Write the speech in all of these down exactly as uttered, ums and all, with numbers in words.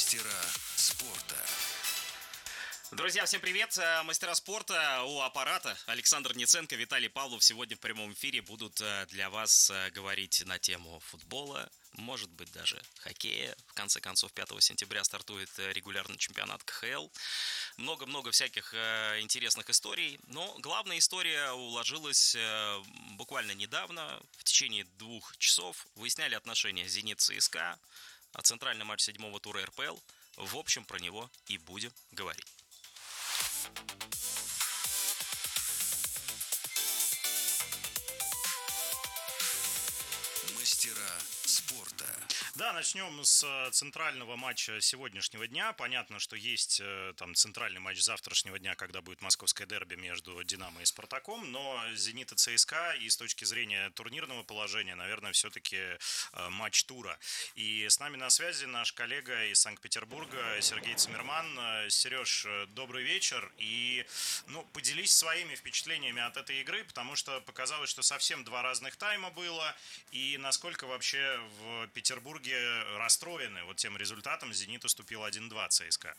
Мастера спорта. Друзья, всем привет! Мастера спорта у аппарата. Александр Ниценко, Виталий Павлов сегодня в прямом эфире будут для вас говорить на тему футбола, может быть даже хоккея. В конце концов, пятого сентября стартует регулярный чемпионат ка ха эл. Много-много всяких интересных историй. Но главная история уложилась буквально недавно. В течение двух часов выясняли отношения «Зенит-ЦСКА», а центральный матч седьмого тура эр пэ эл. В общем, про него и будем говорить. Мастера спорта. Да, начнем с центрального матча сегодняшнего дня. Понятно, что есть там центральный матч завтрашнего дня, когда будет московское дерби между «Динамо» и «Спартаком», но «Зенит» и «ЦСКА» и с точки зрения турнирного положения, наверное, все-таки матч тура. И с нами на связи наш коллега из Санкт-Петербурга Сергей Циммерман. Сереж, добрый вечер. И ну, поделись своими впечатлениями от этой игры, потому что показалось, что совсем два разных тайма было. И насколько вообще в Петербурге расстроены вот тем результатом? «Зенит» уступил один-два ЦСКА.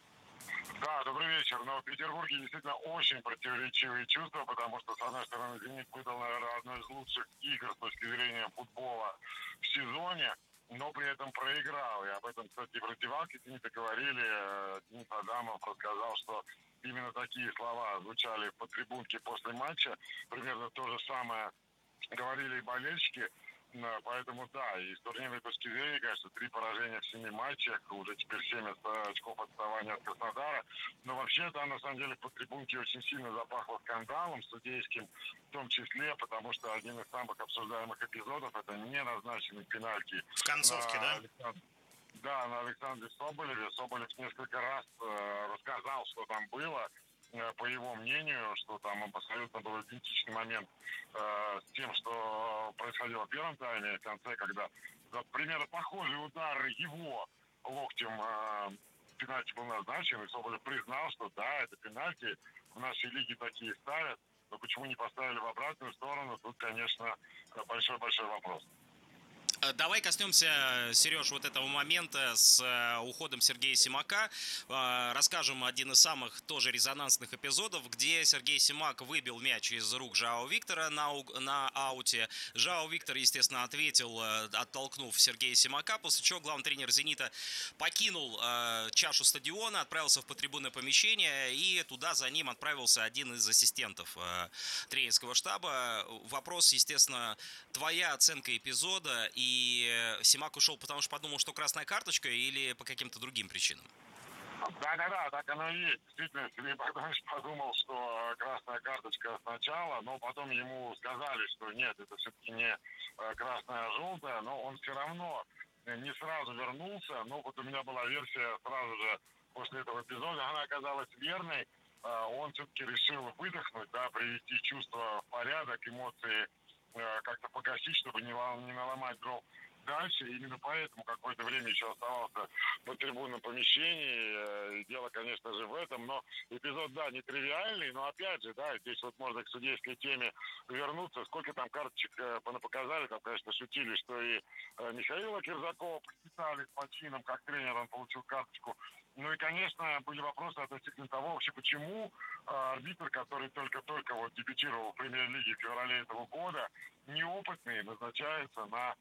Да, добрый вечер. Но в Петербурге действительно очень противоречивые чувства, потому что, с одной стороны, «Зенит» выдал, наверное, одну из лучших игр с точки зрения футбола в сезоне, но при этом проиграл. И об этом, кстати, в раздевалке «Зенита» говорили. Денис Адамов рассказал, что именно такие слова звучали по трибунке после матча. Примерно то же самое говорили и болельщики. Поэтому да, и с турнирной точки зрения, конечно, три поражения в семи матчах, уже теперь семь очков отставания от Краснодара. Но вообще там, на самом деле, по трибунке очень сильно запахло скандалом судейским, в том числе, потому что один из самых обсуждаемых эпизодов — это не назначенный пенальти. В концовке, на... да? Александр... Да, на Александре Соболеве. Соболев несколько раз э, рассказал, что там было. По его мнению, что там абсолютно был идентичный момент э, с тем, что происходило в первом тайме, в конце, когда за примерно похожий удар его локтем э, пенальти был назначен, и Соболев признал, что да, это пенальти, в нашей лиге такие ставят, но почему не поставили в обратную сторону, тут, конечно, большой-большой вопрос. Давай коснемся, Сереж, вот этого момента с уходом Сергея Симака. Расскажем один из самых тоже резонансных эпизодов, где Сергей Симак выбил мяч из рук Жоао Виктора на, на ауте. Жоао Виктор, естественно, ответил, оттолкнув Сергея Симака, после чего главный тренер «Зенита» покинул чашу стадиона, отправился в подтрибунное помещение, и туда за ним отправился один из ассистентов тренерского штаба. Вопрос, естественно, твоя оценка эпизода. И И Симак ушел, потому что подумал, что красная карточка, или по каким-то другим причинам? Да-да-да, так оно и есть. Действительно, Сергей Богданович подумал, что красная карточка сначала, но потом ему сказали, что нет, это все-таки не красная, а желтая, но он все равно не сразу вернулся. Но вот у меня была версия сразу же после этого эпизода, она оказалась верной. Он все-таки решил выдохнуть, да, привести чувства в порядок, эмоции как-то погасить, чтобы не, не наломать дров дальше. И именно поэтому какое-то время еще оставался в трибунном помещении. Дело, конечно же, в этом. Но эпизод, да, нетривиальный. Но опять же, да, здесь вот можно к судейской теме вернуться. Сколько там карточек понапоказали. Там, конечно, шутили, что и Михаила Кирзакова посчитали с почином, как тренер он получил карточку. Ну и, конечно, были вопросы относительно того, вообще почему арбитр, который только-только вот дебютировал в премьер-лиге в феврале этого года, неопытный, назначается на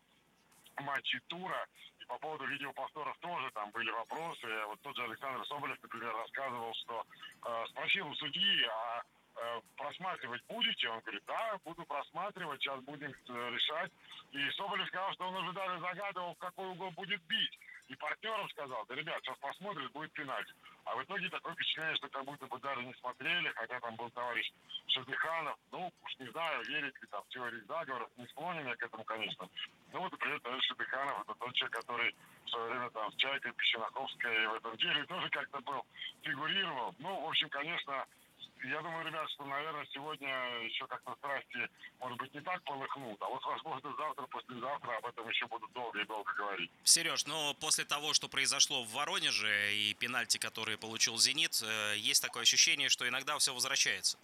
матчи тура. И по поводу видеоповторов тоже там были вопросы. Вот тот же Александр Соболев, например, рассказывал, что э, спросил у судьи, а э, просматривать будете? Он говорит, да, буду просматривать, сейчас будем э, решать. И Соболев сказал, что он уже даже загадывал, в какой угол будет бить. И партнерам сказал, да, ребят, сейчас посмотрят, будет пенальти. А в итоге такое впечатление, что как будто бы даже не смотрели, хотя там был товарищ Шадыханов. Ну, уж не знаю, верить ли там в теории заговоров, не склонен я к этому, конечно. Ну, вот, например, товарищ Шадыханов, это тот человек, который в свое время там с Чайкой, Песчанаховской в этом деле тоже как-то был, фигурировал. Ну, в общем, конечно, я думаю, ребят, что, наверное, сегодня еще как-то страсти, может быть, не так полыхнут, а вот, возможно, завтра, послезавтра об этом еще будут долго и долго говорить. Сереж, но после того, что произошло в Воронеже и пенальти, которые получил «Зенит», есть такое ощущение, что иногда все возвращается.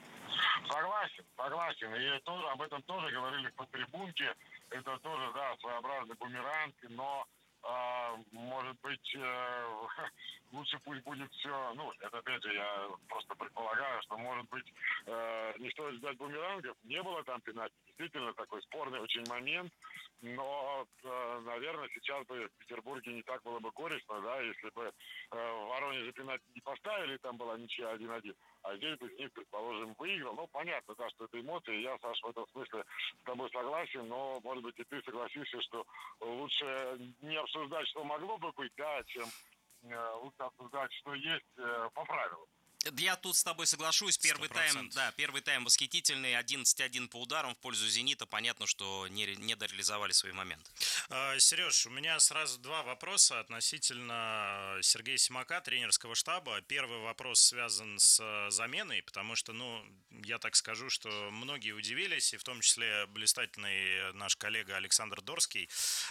Согласен, согласен. И тоже, об этом тоже говорили по трибунке. Это тоже, да, своеобразный бумеранг, но А, может быть, э, лучше пусть будет все, ну, это опять же я просто предполагаю, что, может быть, э, не стоит ждать бумерангов, не было там пенальти, действительно такой спорный очень момент, но, э, наверное, сейчас бы в Петербурге не так было бы горестно, да, если бы э, в Воронеже пенальти не поставили, там была ничья один-один, а здесь бы Зенит, предположим, выиграл. Ну, понятно, да, что это эмоции, я, Саша, в этом смысле с тобой согласен, но, может быть, и ты согласишься, что лучше не обсуждать, что могло бы быть, да, чем э, лучше обсуждать, что есть э, по правилам. Я тут с тобой соглашусь. Первый сто процентов. тайм, да, первый тайм восхитительный. одиннадцать один по ударам в пользу «Зенита». Понятно, что не, не дореализовали свои моменты. Сереж, у меня сразу два вопроса относительно Сергея Симака, тренерского штаба. Первый вопрос связан с заменой, потому что, ну, я так скажу, что многие удивились, и в том числе блистательный наш коллега Александр Дорский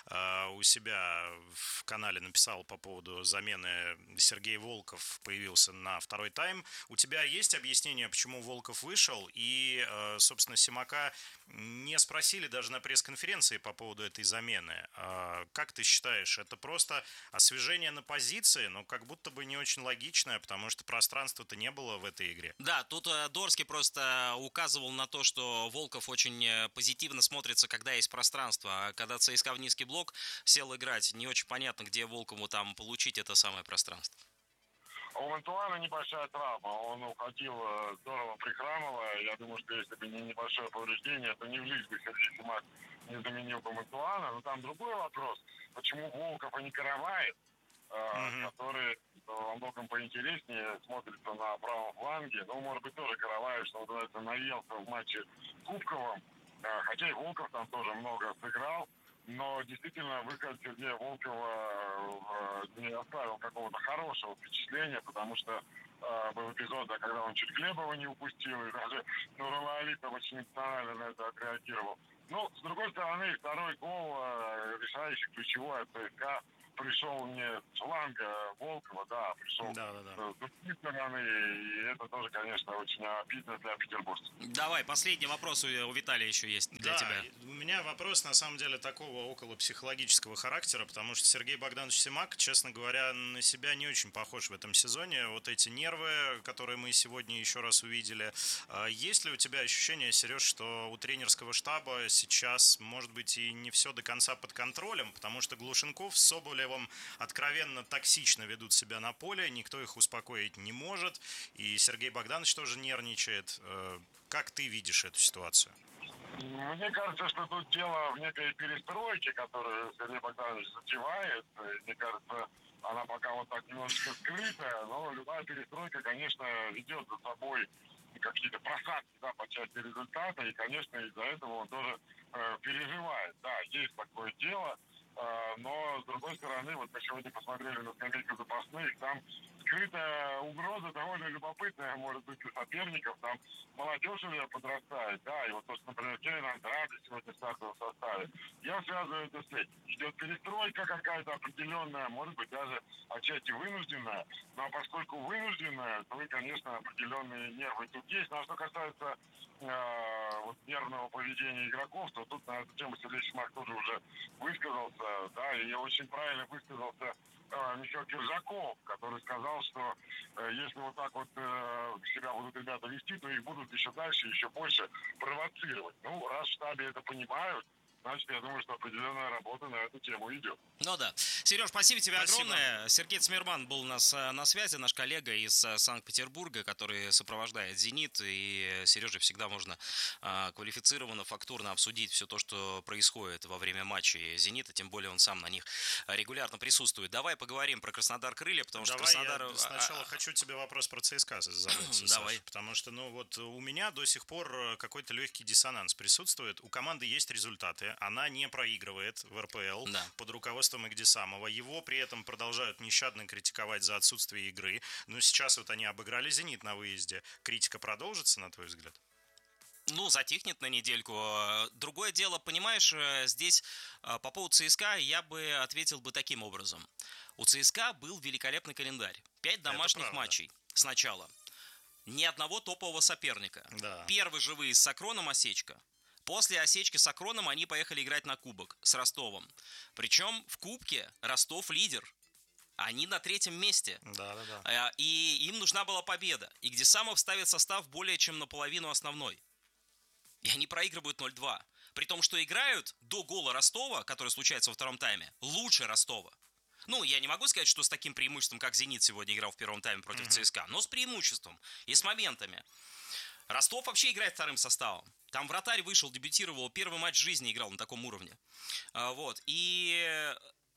у себя в канале написал по поводу замены. Сергей Волков появился на второй тайм. У тебя есть объяснение, почему Волков вышел? И, собственно, Симака не спросили даже на пресс-конференции по поводу этой замены. Как ты считаешь, это просто освежение на позиции, но как будто бы не очень логичное, потому что пространства-то не было в этой игре? Да, тут Дорский просто указывал на то, что Волков очень позитивно смотрится, когда есть пространство, а когда ЦСКА в низкий блок сел играть, не очень понятно, где Волкову там получить это самое пространство. У Антуана небольшая травма, он уходил здорово, прихрамывая. Я думаю, что если бы не небольшое повреждение, то не влез бы Сергей Симак, не заменил бы Антуана. Но там другой вопрос, почему Волков, а не Караваев, mm-hmm. который во многом поинтереснее смотрится на правом фланге. Ну, может быть, тоже Караваев, что называется, наелся в матче Кубковом, хотя и Волков там тоже много сыграл. Но действительно выход Сергея Волкова не оставил какого-то хорошего впечатления, потому что э, был эпизод, да, когда он чуть Глебова не упустил, и даже Нурулла Алитов очень эмоционально на это отреагировал. Ну, с другой стороны, второй гол, э, решающий, ключевой от ЦСКА, пришел не с фланга Волкова, да, пришел да, да, да. с другой стороны, и это тоже, конечно, очень обидно для петербуржцев. Давай, последний вопрос у Виталия еще есть для да, тебя. У меня вопрос, на самом деле, такого около психологического характера, потому что Сергей Богданович Симак, честно говоря, на себя не очень похож в этом сезоне. Вот эти нервы, которые мы сегодня еще раз увидели. Есть ли у тебя ощущение, Сереж, что у тренерского штаба сейчас, может быть, и не все до конца под контролем, потому что Глушенков с Соболевым откровенно токсично ведут себя на поле, никто их успокоить не может, и Сергей Богданович тоже нервничает. Как ты видишь эту ситуацию? Мне кажется, что тут дело в некой перестройке, которую Сергей Богданович затевает. Мне кажется, она пока вот так немножечко скрытая, но любая перестройка, конечно, ведет за собой какие-то просадки, да, по части результата, и, конечно, из-за этого он тоже э, переживает. Да, есть такое дело. Но, с другой стороны, вот мы сегодня посмотрели на скамейку запасных, там скрытая угроза довольно любопытная, может быть, у соперников, там молодежь уже подрастает, да, и вот то, что, например, Кевин Андраде сегодня в стартовом составе, я связываю это с этим. Идет перестройка какая-то определенная, может быть, даже отчасти вынужденная, но поскольку вынужденная, то, и, конечно, определенные нервы тут есть. Но что касается э, вот, нервного поведения игроков, то тут на эту тему Сергей Симак тоже уже высказался, да, и очень правильно высказался э, Михаил Киржаков, который сказал, что э, если вот так вот э, себя будут ребята вести, то их будут еще дальше, еще больше провоцировать. Ну, раз в штабе это понимают, значит, я думаю, что определенная работа на эту тему идет. Ну да. Сереж, спасибо тебе спасибо. огромное. Сергей Циммерман был у нас на связи, наш коллега из Санкт-Петербурга, который сопровождает «Зенит». И Сереже всегда можно а, квалифицированно, фактурно обсудить все то, что происходит во время матчей «Зенита». Тем более он сам на них регулярно присутствует. Давай поговорим про Краснодар-Крылья, потому Давай что Краснодар... я сначала хочу тебе вопрос про ЦСКА задать. Давай. Саша, потому что, ну вот, у меня до сих пор какой-то легкий диссонанс присутствует. У команды есть результаты. Она не проигрывает в эр пэ эл да. под руководством Игдисамова. Его при этом продолжают нещадно критиковать за отсутствие игры. Но сейчас вот они обыграли «Зенит» на выезде. Критика продолжится, на твой взгляд? Ну, затихнет на недельку. Другое дело, понимаешь, здесь по поводу ЦСКА я бы ответил бы таким образом. У ЦСКА был великолепный календарь. Пять домашних матчей сначала. Ни одного топового соперника. Да. Первый же выезд с Акроном осечка. После осечки с Акроном они поехали играть на кубок с Ростовом. Причем в кубке Ростов лидер. Они на третьем месте. Да, да, да. И им нужна была победа. И где Самов ставит состав более чем наполовину основной. И они проигрывают ноль два. При том, что играют до гола Ростова, который случается во втором тайме, лучше Ростова. Ну, я не могу сказать, что с таким преимуществом, как «Зенит» сегодня играл в первом тайме против mm-hmm. ЦСКА, но с преимуществом и с моментами. Ростов вообще играет вторым составом. Там вратарь вышел, дебютировал, первый матч в жизни играл на таком уровне. А, вот. И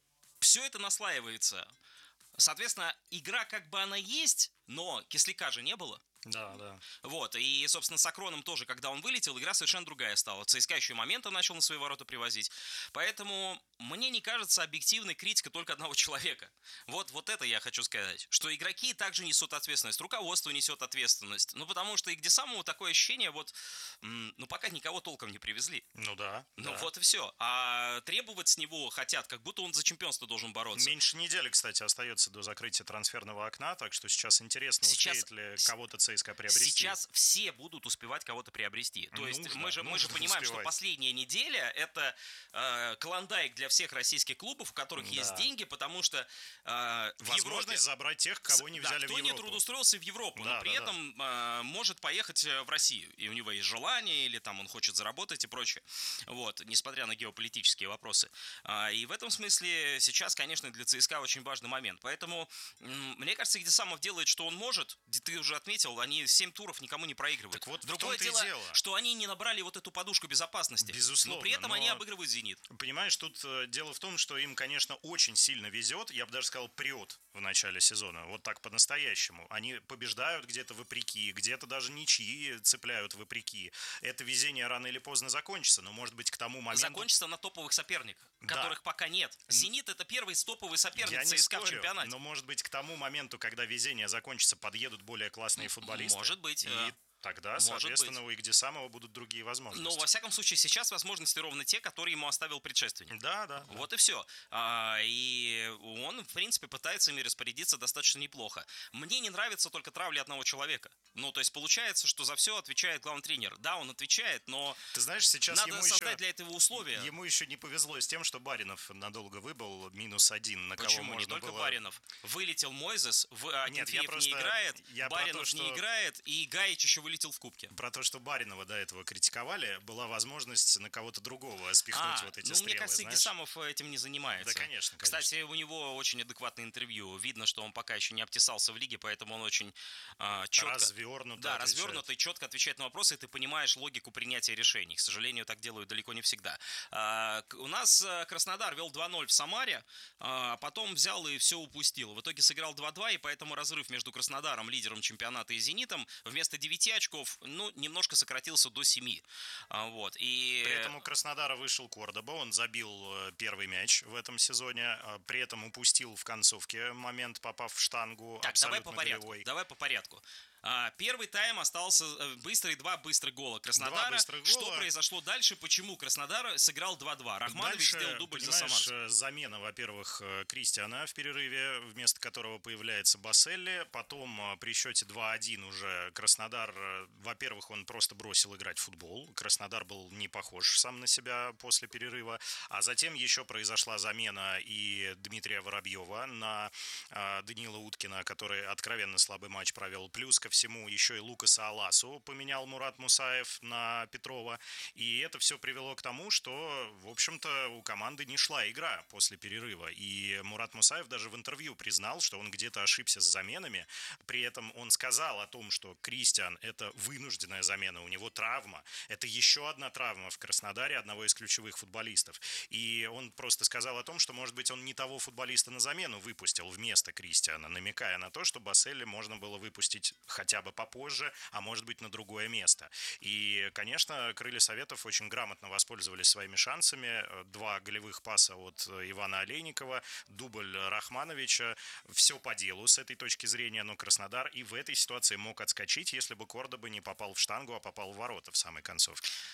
все это наслаивается. Соответственно, игра как бы она есть, но кисляка же не было. Да, да. Вот, и, собственно, с Акроном тоже, когда он вылетел, игра совершенно другая стала. ЦСКА еще и моментом начал на свои ворота привозить. Поэтому мне не кажется объективной критика только одного человека. Вот, вот это я хочу сказать. Что игроки также несут ответственность, руководство несет ответственность. Ну, потому что и где самому такое ощущение, вот, ну, пока никого толком не привезли. Ну, да. Ну, да. вот и все. А требовать с него хотят, как будто он за чемпионство должен бороться. Меньше недели, кстати, остается до закрытия трансферного окна, так что сейчас интересно, сейчас... успеет ли кого-то ЦСКА приобрести. Сейчас все будут успевать кого-то приобрести. То есть нужно, мы же, мы же понимаем, успевать. Что последняя неделя это э, клондайк для всех российских клубов, у которых да. есть деньги, потому что э, возможность Европе, забрать тех, кого не взяли да, в Европу. Кто не трудоустроился в Европу, да, но при да, этом да. э, может поехать в Россию. И у него есть желание, или там он хочет заработать и прочее. Вот, несмотря на геополитические вопросы. А, и в этом смысле сейчас, конечно, для ЦСКА очень важный момент. Поэтому, м- мне кажется, Игдесамов делает, что он может. Ты уже отметил, они семь туров никому не проигрывают. Так вот, другое дело, дело, что они не набрали вот эту подушку безопасности. Безусловно. Но при этом но, они обыгрывают «Зенит». Понимаешь, тут э, дело в том, что им, конечно, очень сильно везет. Я бы даже сказал, прет в начале сезона. Вот так по-настоящему. Они побеждают где-то вопреки, где-то даже ничьи цепляют вопреки. Это везение рано или поздно закончится, но, может быть, к тому моменту... Закончится на топовых соперниках, да. которых пока нет. «Зенит» — это первый топовый соперник Я ЦСКА спорю, в чемпионате. Но, может быть, к тому моменту, когда везение закончится, подъедут более классные футболисты. Может быть. И тогда, Может соответственно, быть. у Игдесамова будут другие возможности. Но, во всяком случае, сейчас возможности ровно те, которые ему оставил предшественник. Да, да. Вот да. и все. А, и он, в принципе, пытается ими распорядиться достаточно неплохо. Мне не нравится только травля одного человека. Ну, то есть, получается, что за все отвечает главный тренер. Да, он отвечает, но ты знаешь, сейчас надо ему создать еще, для этого условия. Ему еще не повезло с тем, что Баринов надолго выбыл, минус один, на Почему? кого можно Не только было... Баринов. Вылетел Мойзес, в... Нет, Акинфеев просто... не играет, я Баринов то, что... не играет, и Гаич еще вылетел в кубке. Про то, что Баринова до этого критиковали, была возможность на кого-то другого спихнуть а, вот эти ну, стрелы, мне кажется, знаешь? Игдесамов этим не занимается. Да, конечно, конечно. Кстати, у него очень адекватное интервью. Видно, что он пока еще не обтесался в лиге, поэтому он очень э, четко... Развернуто Да, отвечает. развернуто и четко отвечает на вопросы, и ты понимаешь логику принятия решений. К сожалению, так делают далеко не всегда. А, у нас Краснодар вел два ноль в Самаре, а потом взял и все упустил. В итоге сыграл два-два, и поэтому разрыв между Краснодаром, лидером чемпионата, и «Зенитом» вместо девяти очков, ну, немножко сократился до семи. А, вот, и... При этом у Краснодара вышел Кордоба, он забил первый мяч в этом сезоне, при этом упустил в концовке момент, попав в штангу, так, абсолютно давай по порядку, голевой. давай по порядку. А, первый тайм остался быстрый, два быстрых гола Краснодара. Два быстрых гола. Что произошло дальше? Почему Краснодар сыграл два-два? Рахманович дальше, сделал дубль за Самарскую. Замена, во-первых, Кристиана в перерыве, вместо которого появляется Басселли. Потом при счете два-один уже Краснодар, во-первых, он просто бросил играть в футбол. Краснодар был не похож сам на себя после перерыва. А затем еще произошла замена и Дмитрия Воробьева на Даниила Уткина, который откровенно слабый матч провел. Плюс ко всему еще и Лукаса Аласу поменял Мурат Мусаев на Петрова. И это все привело к тому, что, в общем-то, у команды не шла игра после перерыва. И Мурат Мусаев даже в интервью признал, что он где-то ошибся с заменами. При этом он сказал о том, что Кристиан – это вынужденная замена, у него травма. Это еще одна травма в Краснодаре одного из ключевых футболистов. И он просто сказал о том, что, может быть, он не того футболиста на замену выпустил вместо Кристиана, намекая на то, что Басселли можно было выпустить хотя бы попозже, а может быть на другое место. И, конечно, крылья Советов очень грамотно воспользовались своими шансами. Два голевых паса от Ивана Олейникова, дубль Рахмановича. Все по делу с этой точки зрения, но Краснодар и в этой ситуации мог отскочить, если бы Кордоба не попал в штангу, а попал в ворота в самой концовке.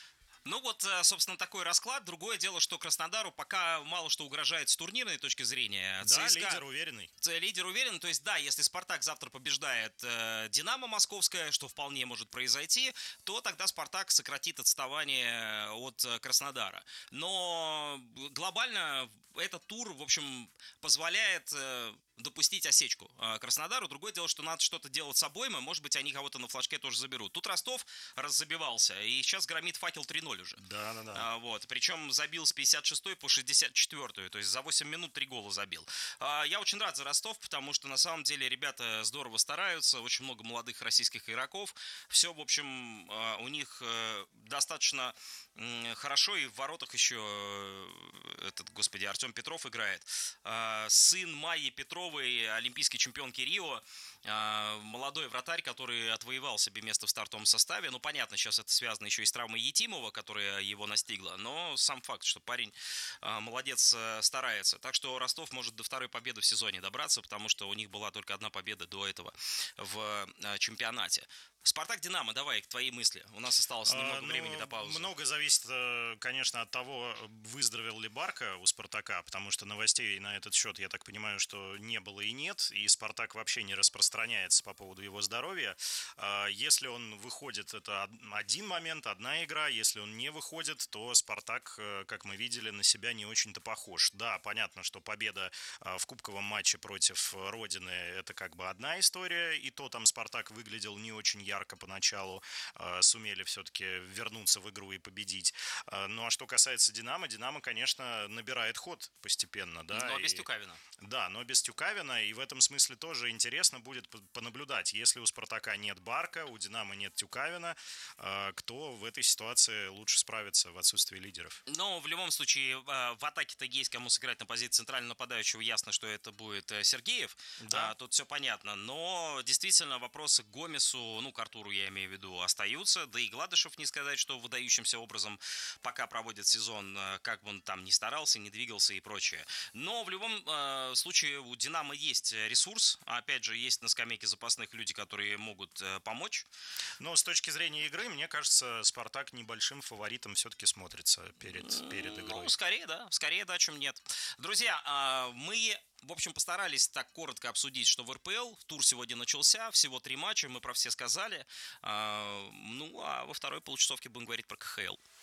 Ну вот, собственно, такой расклад. Другое дело, что Краснодару пока мало что угрожает с турнирной точки зрения. Да, ЦСКА, лидер уверенный. Лидер уверен. То есть, да, если Спартак завтра побеждает э, Динамо Московское, что вполне может произойти, то тогда Спартак сократит отставание от Краснодара. Но глобально этот тур, в общем, позволяет э, допустить осечку э, Краснодару. Другое дело, что надо что-то делать с обоймой. Может быть, они кого-то на флажке тоже заберут. Тут Ростов раззабивался, и сейчас громит факел три ноль уже. Да, да, да. А, вот. Причем забил с пятьдесят шестой по шестьдесят четвёртую, то есть за восемь минут три гола забил. А, я очень рад за Ростов, потому что на самом деле ребята здорово стараются, очень много молодых российских игроков. Все, в общем, а, у них а, достаточно м, хорошо, и в воротах еще а, этот, господи, Артем Петров играет. А, сын Майи Петровой, олимпийский чемпионки Рио, а, молодой вратарь, который отвоевал себе место в стартовом составе. Ну, понятно, сейчас это связано еще и с травмой Етимова, которая его настигла, но сам факт, что парень а, молодец, а, старается. Так что Ростов может до второй победы в сезоне добраться, потому что у них была только одна победа до этого в а, чемпионате. Спартак-Динамо, давай, твои мысли. У нас осталось немного А, ну, времени до паузы. Много зависит, конечно, от того, выздоровел ли Барка у Спартака, потому что новостей на этот счет, я так понимаю, что не было и нет, и Спартак вообще не распространяется по поводу его здоровья. Если он выходит, это один момент, одна игра. Если он не выходит, то Спартак, как мы видели, на себя не очень-то похож. Да, понятно, что победа в кубковом матче против Родины – это как бы одна история, и то там Спартак выглядел не очень ярко поначалу, сумели все-таки вернуться в игру и победить. Ну а что касается Динамо, Динамо, конечно, набирает ход постепенно. Да, но без и... Тюкавина. Да, но без Тюкавина, и в этом смысле тоже интересно будет понаблюдать. Если у Спартака нет Барка, у Динамо нет Тюкавина, кто в этой ситуации лучше справится в отсутствии лидеров? Но в любом случае в атаке-то есть кому сыграть на позиции центрального нападающего. Ясно, что это будет Сергеев. Да. А, тут все понятно. Но действительно вопросы к Гомесу, ну, к Артуру я имею в виду, остаются. Да и Гладышев, не сказать, что выдающимся образом пока проводит сезон, как бы он там ни старался, не двигался и прочее. Но в любом э, случае у Динамо есть ресурс. Опять же, есть на скамейке запасных люди, которые могут э, помочь. Но с точки зрения игры, мне кажется, Спартак небольшим фаворитом все-таки смотрится перед, перед игрой. Ну, скорее, да. Скорее, да, чем нет. Друзья, э, мы... В общем, постарались так коротко обсудить, что в эр пэ эл тур сегодня начался, всего три матча, мы про все сказали. Ну, а во второй получасовке будем говорить про ка ха эл.